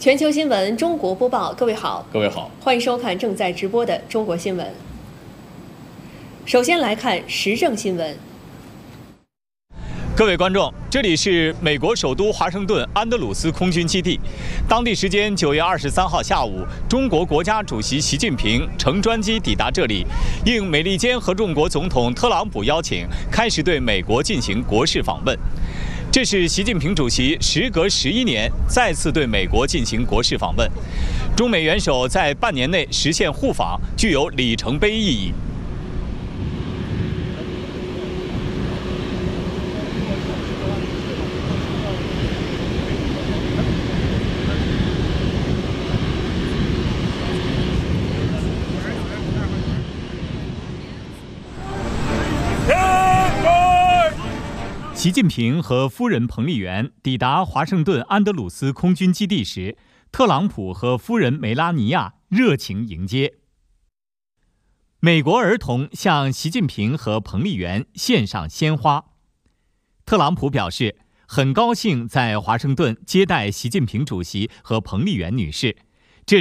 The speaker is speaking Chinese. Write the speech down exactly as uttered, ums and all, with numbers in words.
全球新闻中国播报，各位好， 各位好， 欢迎收看正在直播的中国新闻。首先来看时政新闻。 各位观众，这里是美国首都华盛顿安德鲁斯空军基地。当地时间九月二十三号下午，中国国家主席习近平乘专机抵达这里，应美利坚合众国总统特朗普邀请，开始对美国进行国事访问。这是习近平主席时隔十一年再次对美国进行国事访问，中美元首在半年内实现互访，具有里程碑意义。习近平和夫人彭丽媛抵达华盛顿安德鲁斯空军基地时，特朗普和夫人梅拉尼亚热情迎接。美国儿童向习近平和彭丽媛献上鲜花。特朗普表示，很高兴在华盛顿接待习近平主席和彭丽媛女士，